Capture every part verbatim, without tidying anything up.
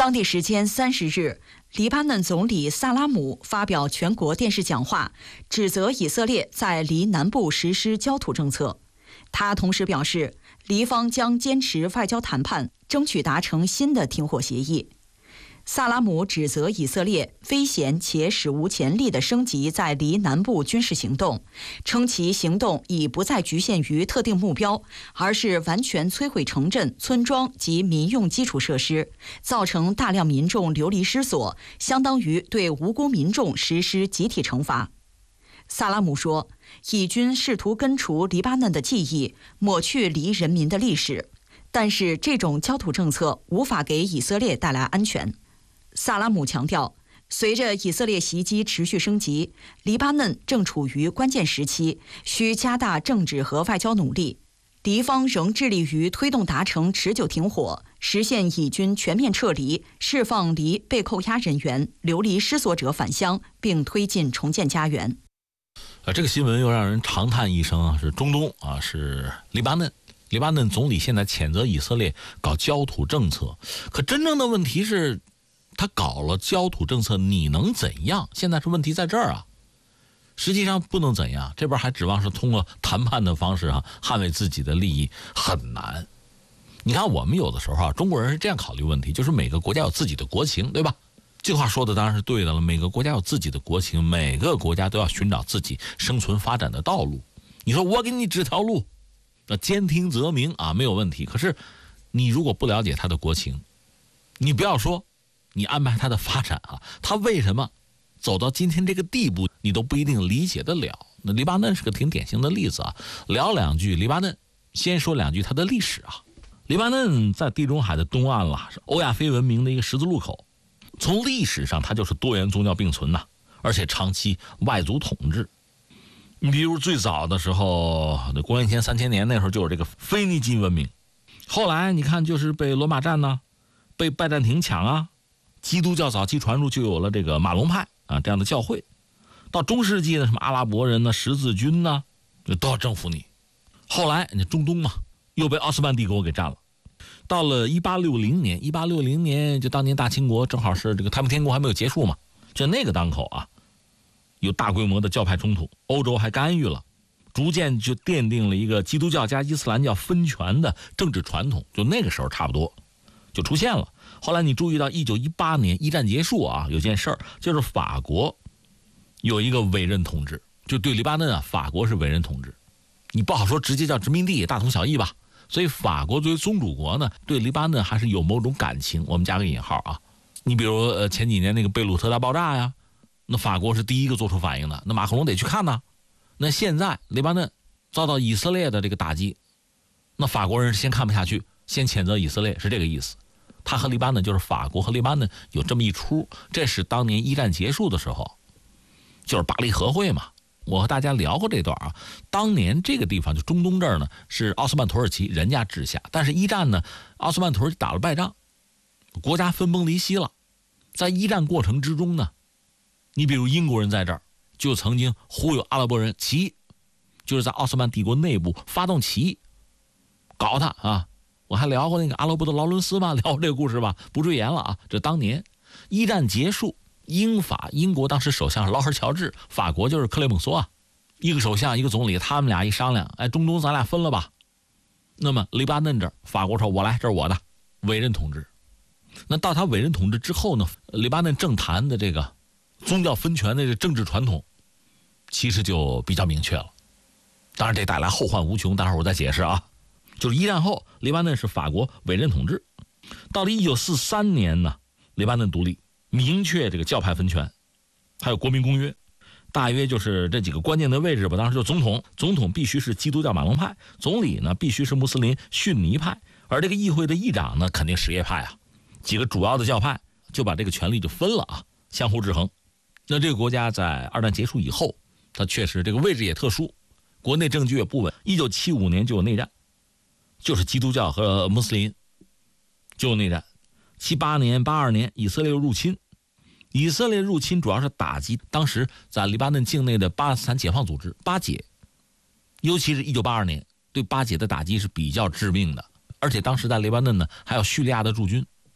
当地时间三十日，黎巴嫩总理萨拉姆发表全国电视讲话，指责以色列在黎南部实施焦土政策。他同时表示，黎方将坚持外交谈判，争取达成新的停火协议。萨拉姆指责以色列危险且史无前例地升级在黎南部军事行动，称其行动已不再局限于特定目标，而是完全摧毁城镇、村庄及民用基础设施，造成大量民众流离失所，相当于对无辜民众实施集体惩罚。萨拉姆说，以军试图根除黎巴嫩的记忆，抹去黎人民的历史，但是这种焦土政策无法给以色列带来安全。萨拉姆强调，随着以色列袭击持续升级，黎巴嫩正处于关键时期，需加大政治和外交努力。黎方仍致力于推动达成持久停火，实现以军全面撤离，释放黎被扣押人员、流离失所者返乡，并推进重建家园。 呃，这个新闻又让人长叹一声啊，是中东啊，是黎巴嫩。黎巴嫩总理现在谴责以色列搞焦土政策，可真正的问题是，他搞了焦土政策，你能怎样？现在是问题在这儿啊。实际上不能怎样，这边还指望是通过谈判的方式啊，捍卫自己的利益，很难。你看我们有的时候啊，中国人是这样考虑问题，就是每个国家有自己的国情，对吧？这话说的当然是对的了，每个国家有自己的国情，每个国家都要寻找自己生存发展的道路。你说我给你指条路，那兼听则明啊，没有问题。可是你如果不了解他的国情，你不要说你安排他的发展啊，他为什么走到今天这个地步，你都不一定理解得了。那黎巴嫩是个挺典型的例子啊。聊两句黎巴嫩，先说两句它的历史啊。黎巴嫩在地中海的东岸了，是欧亚非文明的一个十字路口。从历史上，它就是多元宗教并存呐、啊，而且长期外族统治。你比如最早的时候，公元前三千年那时候就有这个腓尼基文明，后来你看就是被罗马占呢，被拜占庭抢啊，基督教早期传入就有了这个马龙派啊这样的教会。到中世纪呢，什么阿拉伯人呢、十字军呢，都要征服你。后来你中东嘛，又被奥斯曼帝国给占了。到了一八六零年，一八六零年就当年大清国正好是这个太平天国还没有结束嘛，就那个当口啊，有大规模的教派冲突，欧洲还干预了，逐渐就奠定了一个基督教加伊斯兰教分权的政治传统，就那个时候差不多就出现了。后来你注意到一九一八年一战结束啊，有件事儿就是法国有一个委任统治，就对黎巴嫩啊，法国是委任统治，你不好说直接叫殖民地，大同小异吧。所以法国作为宗主国呢，对黎巴嫩还是有某种感情，我们加个引号啊。你比如呃前几年那个贝鲁特大爆炸呀，那法国是第一个做出反应的，那马克龙得去看呐。那现在黎巴嫩遭到以色列的这个打击，那法国人先看不下去，先谴责以色列，是这个意思。他和黎巴嫩就是法国和黎巴嫩有这么一出，这是当年一战结束的时候，就是巴黎和会嘛。我和大家聊过这段啊，当年这个地方就中东这儿呢是奥斯曼土耳其人家治下，但是一战呢奥斯曼土耳其打了败仗，国家分崩离析了。在一战过程之中呢，你比如英国人在这儿就曾经忽悠阿拉伯人起义，就是在奥斯曼帝国内部发动起义搞他啊。我还聊过那个阿拉伯的劳伦斯嘛，聊过这个故事吧，不赘言了啊。这当年一战结束，英法英国当时首相是劳尔乔治，法国就是克雷蒙梭啊，一个首相一个总理，他们俩一商量，哎，中东咱俩分了吧。那么黎巴嫩这儿，法国说我来，这是我的委任统治。那到他委任统治之后呢，黎巴嫩政坛的这个宗教分权的这个政治传统其实就比较明确了。当然这带来后患无穷，待会儿我再解释啊。就是一战后黎巴嫩是法国委任统治，到了一九四三年呢，黎巴嫩独立，明确这个教派分权，还有国民公约，大约就是这几个关键的位置吧。当时就总统，总统必须是基督教马龙派，总理呢必须是穆斯林逊尼派，而这个议会的议长呢肯定什叶派啊。几个主要的教派就把这个权力就分了啊，相互制衡。那这个国家在二战结束以后，它确实这个位置也特殊，国内政局也不稳。一九七五年就有内战，就是基督教和穆斯林就有内战。七八年、八二年，以色列入侵。以色列入侵主要是打击当时在黎巴嫩境内的巴勒斯坦解放组织巴解，尤其是一九八二年，对巴解的打击是比较致命的。而且当时在黎巴嫩呢，还有叙利亚的驻军，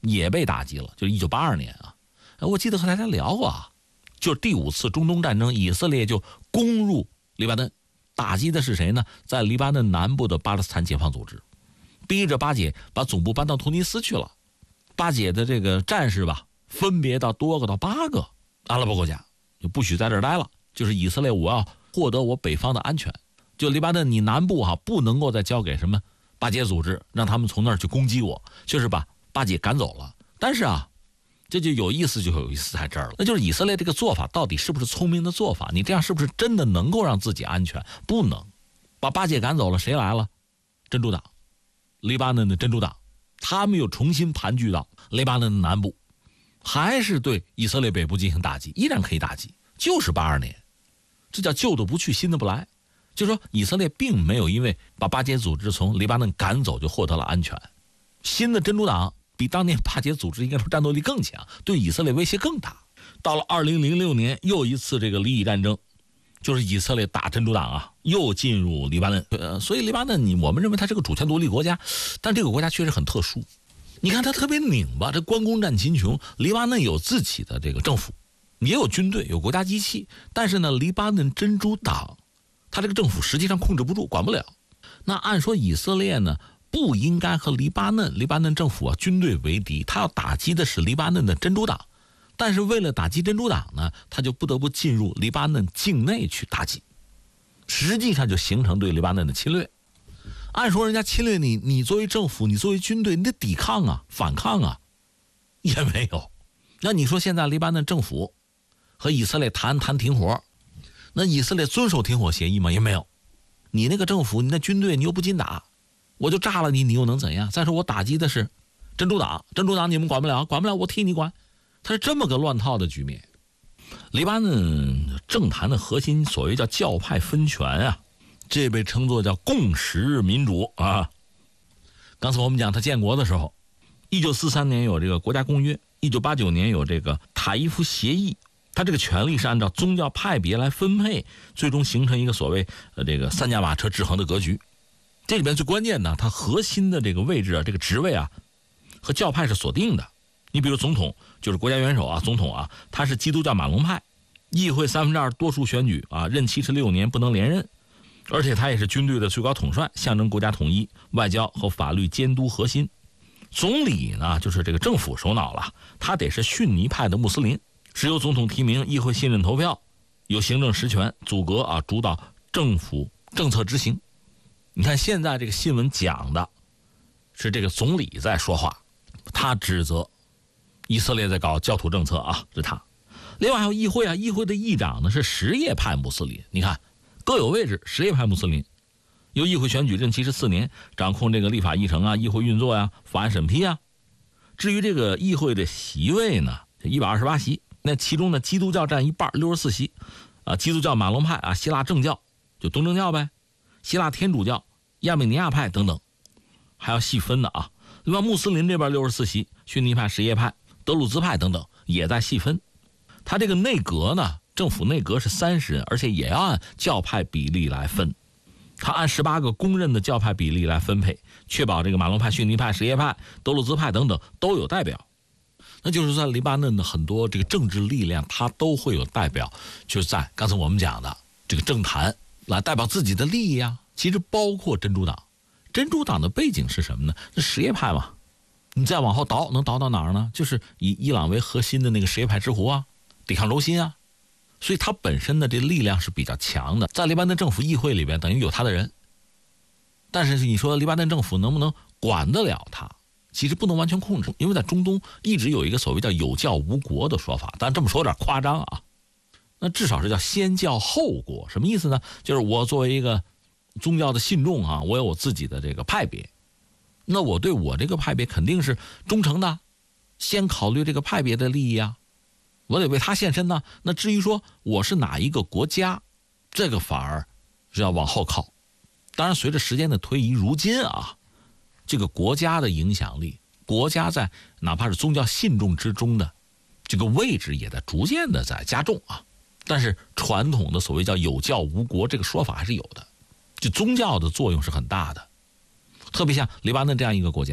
也被打击了，就是一九八二年啊。我记得和大家聊过啊，就是第五次中东战争，以色列就攻入黎巴嫩，打击的是谁呢？在黎巴嫩南部的巴勒斯坦解放组织，逼着巴解把总部搬到突尼斯去了。巴解的这个战士吧，分别到多个到八个阿拉伯国家，就不许在这儿待了。就是以色列，我要获得我北方的安全。就黎巴嫩，你南部哈、啊、不能够再交给什么巴解组织，让他们从那儿去攻击我，就是把巴解赶走了。但是啊，这就有意思，就有意思在这儿了。那就是以色列这个做法到底是不是聪明的做法？你这样是不是真的能够让自己安全？不能。把巴解赶走了，谁来了？真主党，黎巴嫩的真主党，他们又重新盘踞到黎巴嫩的南部，还是对以色列北部进行打击，依然可以打击。就是八二年，这叫旧的不去，新的不来。就是说，以色列并没有因为把巴解组织从黎巴嫩赶走就获得了安全。新的真主党比当年巴解组织应该说战斗力更强，对以色列威胁更大。到了二零零六年，又一次这个黎以战争，就是以色列打真主党啊，又进入黎巴嫩。呃，所以黎巴嫩，你我们认为它是个主权独立国家，但这个国家确实很特殊。你看它特别拧巴，这关公战秦琼。黎巴嫩有自己的这个政府，也有军队，有国家机器，但是呢，黎巴嫩真主党，他这个政府实际上控制不住，管不了。那按说以色列呢，不应该和黎巴嫩黎巴嫩政府啊军队为敌，他要打击的是黎巴嫩的真主党。但是为了打击真主党呢，他就不得不进入黎巴嫩境内去打击，实际上就形成对黎巴嫩的侵略。按说人家侵略你，你作为政府，你作为军队，你得抵抗啊，反抗啊，也没有。那你说现在黎巴嫩政府和以色列谈谈停火，那以色列遵守停火协议吗？也没有。你那个政府，你那军队，你又不禁打，我就炸了你，你又能怎样？再说我打击的是真主党，真主党你们管不了，管不了我替你管，它是这么个乱套的局面。黎巴嫩政坛的核心所谓叫教派分权啊，这被称作叫共识民主啊。刚才我们讲他建国的时候，一九四三年有这个国家公约，一九八九年有这个塔伊夫协议，他这个权力是按照宗教派别来分配，最终形成一个所谓呃这个三驾马车制衡的格局。这里边最关键的，它核心的这个位置啊，这个职位啊，和教派是锁定的。你比如总统就是国家元首啊，总统啊，他是基督教马龙派，议会三分之二多数选举啊，任期是六年，不能连任，而且他也是军队的最高统帅，象征国家统一，外交和法律监督核心。总理呢，就是这个政府首脑了，他得是逊尼派的穆斯林，是由总统提名，议会信任投票，有行政实权，组阁啊，主导政府政策执行。你看现在这个新闻讲的是这个总理在说话，他指责以色列在搞教徒政策啊，是他。另外还有议会啊，议会的议长呢是什叶派穆斯林，你看各有位置，什叶派穆斯林由议会选举，任期是四年，掌控这个立法议程啊，议会运作呀、啊，法案审批啊。至于这个议会的席位呢，一百二十八席，那其中呢基督教占一半，六十四席啊，基督教马龙派啊，希腊正教就东正教呗，希腊天主教、亚美尼亚派等等，还要细分的啊。另外穆斯林这边六十四席，逊尼派、什叶派、德鲁兹派等等也在细分。他这个内阁呢，政府内阁是三十人，而且也要按教派比例来分。他按十八个公认的教派比例来分配，确保这个马龙派、逊尼派、什叶派、德鲁兹派等等都有代表。那就是在黎巴嫩的很多这个政治力量，它都会有代表，就是在刚才我们讲的这个政坛来代表自己的利益啊。其实包括真主党，真主党的背景是什么呢？那什叶派嘛，你再往后倒，能倒到哪儿呢？就是以伊朗为核心的那个什叶派之湖啊，抵抗轴心啊。所以他本身的这力量是比较强的，在黎巴嫩政府议会里边等于有他的人。但是你说黎巴嫩政府能不能管得了他？其实不能完全控制，因为在中东一直有一个所谓叫有教无国的说法，但这么说有点夸张啊。那至少是叫先教后国，什么意思呢？就是我作为一个宗教的信众啊，我有我自己的这个派别，那我对我这个派别肯定是忠诚的，先考虑这个派别的利益啊，我得为他献身呢。那至于说我是哪一个国家，这个反而是要往后靠。当然随着时间的推移，如今啊，这个国家的影响力，国家在哪怕是宗教信众之中的这个位置也在逐渐的在加重啊。但是传统的所谓叫有教无国这个说法还是有的，就宗教的作用是很大的。特别像黎巴嫩这样一个国家，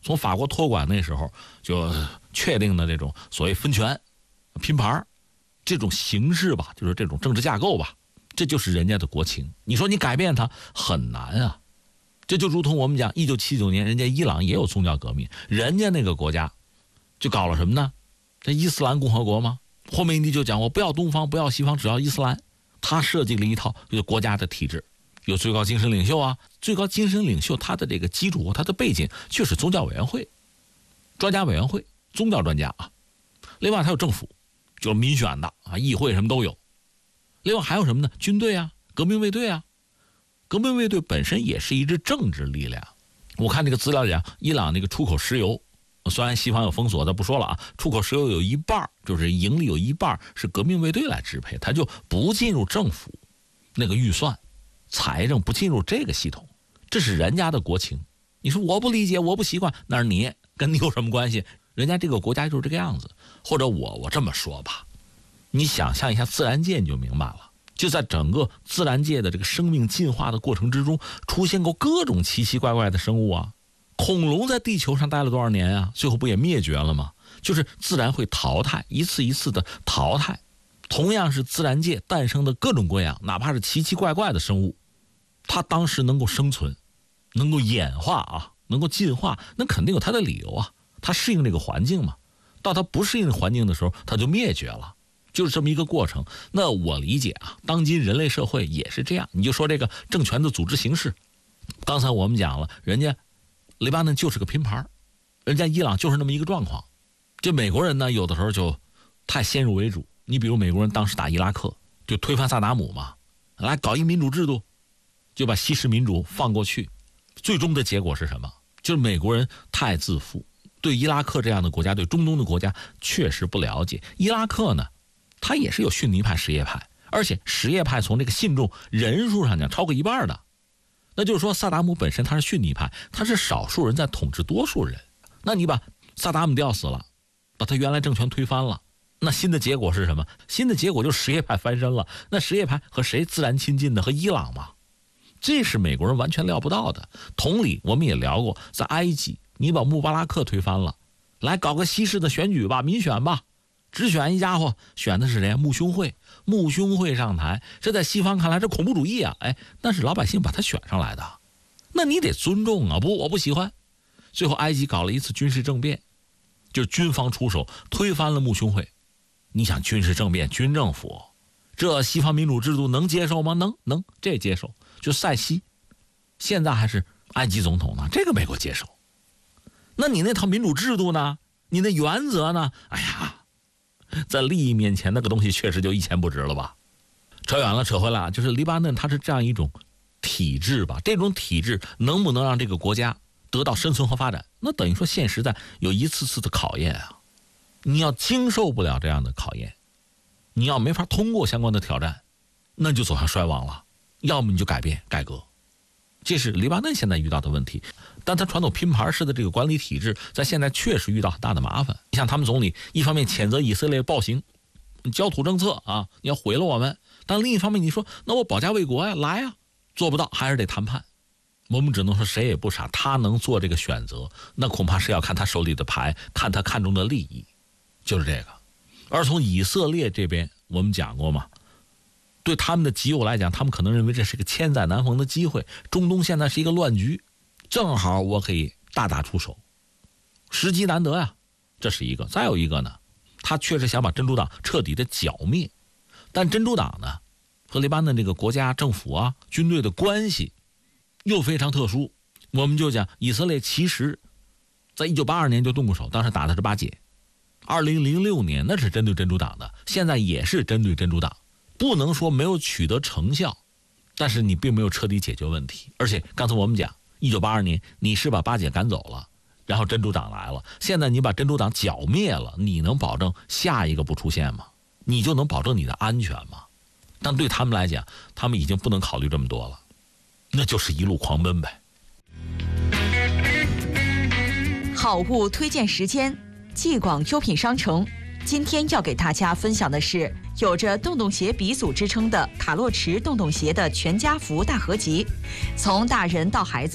从法国托管那时候就确定的这种所谓分权、拼盘这种形式吧，就是这种政治架构吧，这就是人家的国情。你说你改变它很难啊。这就如同我们讲一九七九年人家伊朗也有宗教革命，人家那个国家就搞了什么呢？这伊斯兰共和国吗？霍梅尼就讲我不要东方不要西方，只要伊斯兰。他设计了一套就是国家的体制，有最高精神领袖啊，最高精神领袖他的这个基础他的背景就是宗教委员会、专家委员会、宗教专家啊。另外还有政府，就是民选的啊，议会什么都有。另外还有什么呢？军队啊，革命卫队啊。革命卫队本身也是一支政治力量。我看这个资料讲，伊朗那个出口石油，虽然西方有封锁，咱不说了啊，出口石油有一半就是盈利有一半是革命卫队来支配，它就不进入政府那个预算，财政不进入这个系统，这是人家的国情。你说我不理解，我不习惯，那是你，跟你有什么关系？人家这个国家就是这个样子。或者我我这么说吧，你想象一下自然界你就明白了。就在整个自然界的这个生命进化的过程之中，出现过各种奇奇怪怪的生物啊。恐龙在地球上待了多少年啊？最后不也灭绝了吗？就是自然会淘汰，一次一次的淘汰。同样是自然界诞生的各种各样，哪怕是奇奇怪怪的生物，它当时能够生存，能够演化啊，能够进化，那肯定有它的理由啊。它适应这个环境嘛，到它不适应环境的时候，它就灭绝了。就是这么一个过程。那我理解啊，当今人类社会也是这样。你就说这个政权的组织形式，刚才我们讲了，人家黎巴嫩就是个拼盘，人家伊朗就是那么一个状况。这美国人呢，有的时候就太先入为主。你比如美国人当时打伊拉克，就推翻萨达姆嘛，来搞一民主制度，就把西式民主放过去。最终的结果是什么？就是美国人太自负，对伊拉克这样的国家，对中东的国家确实不了解。伊拉克呢，他也是有逊尼派、什叶派，而且什叶派从这个信众人数上讲超过一半的。那就是说萨达姆本身他是逊尼派，他是少数人在统治多数人。那你把萨达姆吊死了，把他原来政权推翻了，那新的结果是什么？新的结果就是什叶派翻身了。那什叶派和谁自然亲近的？和伊朗嘛。这是美国人完全料不到的。同理，我们也聊过，在埃及你把穆巴拉克推翻了，来搞个西式的选举吧，民选吧，只选一家伙，选的是谁？穆兄会。穆兄会上台，这在西方看来是恐怖主义啊，哎，那是老百姓把他选上来的，那你得尊重啊。不，我不喜欢。最后埃及搞了一次军事政变，就是军方出手推翻了穆兄会。你想军事政变，军政府，这西方民主制度能接受吗？能，能，这接受。就塞西，现在还是埃及总统呢，这个美国接受。那你那套民主制度呢？你那原则呢？哎呀，在利益面前，那个东西确实就一钱不值了吧？扯远了，扯回来，就是黎巴嫩它是这样一种体制吧？这种体制能不能让这个国家得到生存和发展？那等于说现实在有一次次的考验啊！你要经受不了这样的考验，你要没法通过相关的挑战，那就走向衰亡了。要么你就改变改革，这是黎巴嫩现在遇到的问题。但他传统拼盘式的这个管理体制，在现在确实遇到很大的麻烦。你像他们总理一方面谴责以色列暴行、焦土政策啊，你要毁了我们；但另一方面你说，那我保家卫国呀，来呀，做不到，还是得谈判。我们只能说谁也不傻，他能做这个选择，那恐怕是要看他手里的牌，看他看中的利益，就是这个。而从以色列这边，我们讲过嘛，对他们的己有来讲，他们可能认为这是个千载难逢的机会。中东现在是一个乱局，正好我可以大打出手，时机难得呀，这是一个。再有一个呢，他确实想把真主党彻底的剿灭，但真主党呢和黎巴嫩这个国家政府啊、军队的关系又非常特殊。我们就讲以色列其实在一九八二年就动过手，当时打的是巴解。二零零六年那是针对真主党的，现在也是针对真主党。不能说没有取得成效，但是你并没有彻底解决问题。而且刚才我们讲一九八二年你是把巴解赶走了，然后真主党来了，现在你把真主党剿灭了，你能保证下一个不出现吗？你就能保证你的安全吗？但对他们来讲，他们已经不能考虑这么多了，那就是一路狂奔呗。 好物推荐时间，继广优品商城今天要给大家分享的是有着洞洞鞋鼻祖之称的卡洛驰洞洞鞋的全家福大合集，从大人到孩子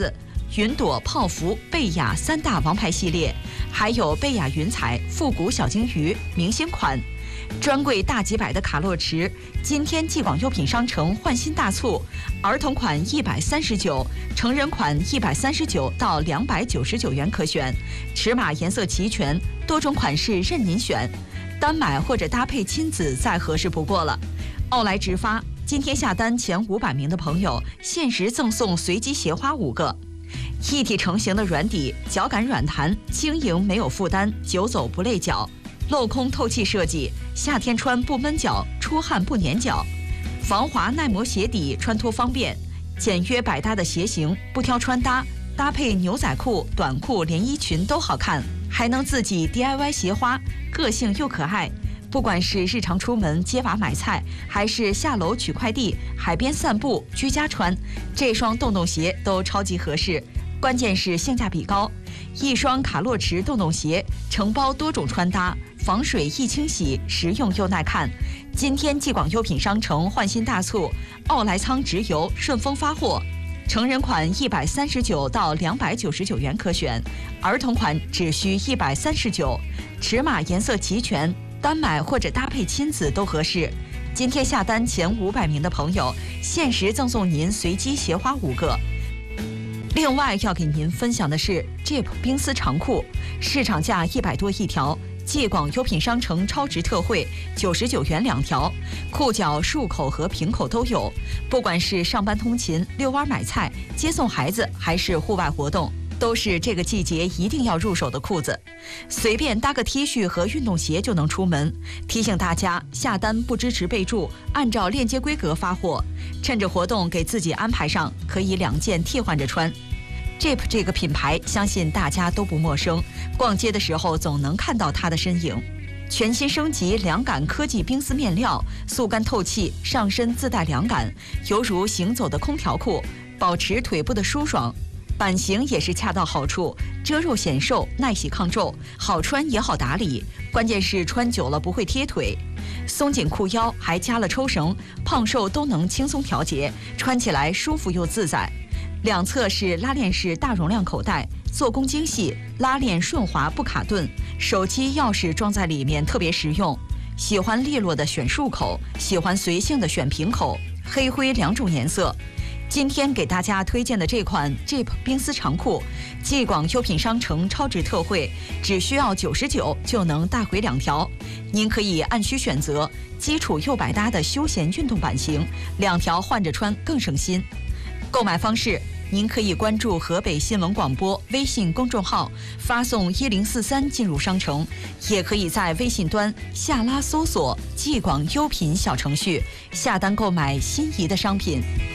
云朵、泡芙、贝雅三大王牌系列，还有贝雅云彩、复古小金鱼明星款。专柜大几百的卡洛驰，今天继广优品商城换新大促，儿童款一百三十九，成人款一百三十九到两百九十九元可选，尺码颜色齐全，多种款式任您选，单买或者搭配亲子再合适不过了。奥莱直发，今天下单前五百名的朋友，限时赠送随机鞋花五个。一体成型的软底，脚感软弹，轻盈没有负担，久走不累脚。镂空透气设计，夏天穿不闷脚，出汗不粘脚。防滑耐磨鞋底，穿脱方便，简约百搭的鞋型，不挑穿搭，搭配牛仔裤、短裤、连衣裙都好看，还能自己 D I Y 鞋花，个性又可爱。不管是日常出门接娃买菜，还是下楼取快递、海边散步、居家穿，这双洞洞鞋都超级合适。关键是性价比高，一双卡洛驰洞洞鞋承包多种穿搭，防水易清洗，实用又耐看。今天继广优品商城换新大促，奥莱仓直邮，顺丰发货。成人款一百三十九到两百九十九元可选，儿童款只需一百三十九，尺码颜色齐全，单买或者搭配亲子都合适。今天下单前五百名的朋友，限时赠送您随机鞋花五个。另外要给您分享的是 Jeep 冰丝长裤，市场价一百多一条，继广优品商城超值特惠，九十九元两条，裤脚束口和平口都有。不管是上班通勤、遛弯买菜、接送孩子，还是户外活动，都是这个季节一定要入手的裤子。随便搭个 T 恤和运动鞋就能出门。提醒大家，下单不支持备注，按照链接规格发货。趁着活动给自己安排上，可以两件替换着穿。Jeep 这个品牌，相信大家都不陌生，逛街的时候总能看到它的身影。全新升级凉感科技冰丝面料，速干透气，上身自带凉感，犹如行走的空调裤，保持腿部的舒爽。版型也是恰到好处，遮肉显瘦，耐洗抗皱，好穿也好打理，关键是穿久了不会贴腿。松紧裤腰还加了抽绳，胖瘦都能轻松调节，穿起来舒服又自在。两侧是拉链式大容量口袋，做工精细，拉链顺滑不卡顿，手机钥匙装在里面特别实用。喜欢利落的选束口，喜欢随性的选平口，黑灰两种颜色。今天给大家推荐的这款 Jeep 冰丝长裤，继广优品商城超值特惠，只需要九十九就能带回两条。您可以按需选择，基础又百搭的休闲运动版型，两条换着穿更省心。购买方式，您可以关注河北新闻广播微信公众号，发送一零四三进入商城，也可以在微信端下拉搜索“继广优品”小程序，下单购买心仪的商品。